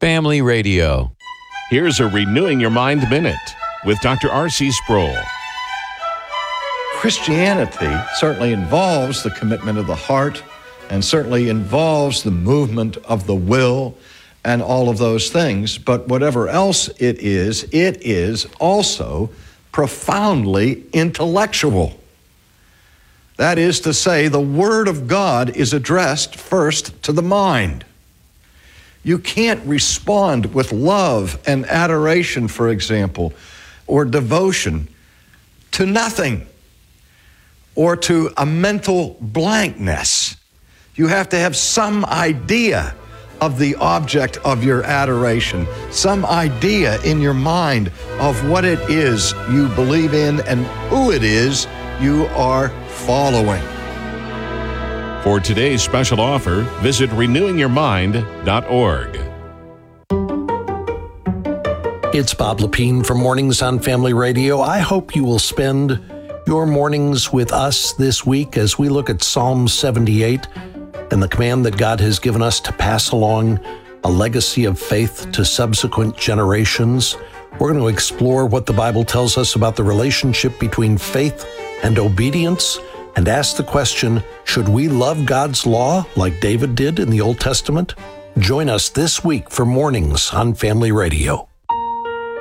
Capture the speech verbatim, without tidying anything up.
Family Radio. Here's a Renewing Your Mind Minute with Doctor R C Sproul. Christianity certainly involves the commitment of the heart and certainly involves the movement of the will and all of those things. But whatever else it is, it is also profoundly intellectual. That is to say, the Word of God is addressed first to the mind. You can't respond with love and adoration, for example, or devotion to nothing, or to a mental blankness. You have to have some idea of the object of your adoration, some idea in your mind of what it is you believe in and who it is you are following. For today's special offer, visit renewing your mind dot org. It's Bob Lepine from Mornings on Family Radio. I hope you will spend your mornings with us this week as we look at Psalm seventy-eight and the command that God has given us to pass along a legacy of faith to subsequent generations. We're going to explore what the Bible tells us about the relationship between faith and obedience and ask the question, should we love God's law like David did in the Old Testament? Join us this week for Mornings on Family Radio.